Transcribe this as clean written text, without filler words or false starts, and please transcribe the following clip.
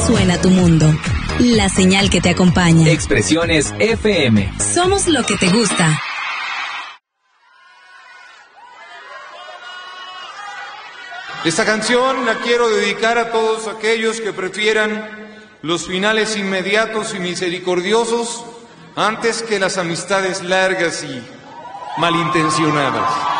suena tu mundo. La señal que te acompaña. Expresiones FM. Somos lo que te gusta. Esta canción la quiero dedicar a todos aquellos que prefieran los finales inmediatos y misericordiosos antes que las amistades largas y malintencionadas.